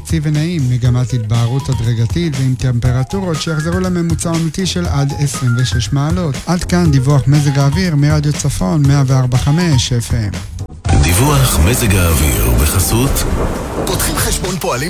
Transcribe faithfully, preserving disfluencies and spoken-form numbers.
יציב ונעים, מגמת התבהרות הדרגתית ועם טמפרטורות שיחזרו לממוצע אמיתי של עד עשרים ושש מעלות. עד כאן דיווח מזג האוויר מרדיו צפון מאה וארבע נקודה חמש אף אם. דיווח מזג האוויר בחסות פותחים חשבון פועלים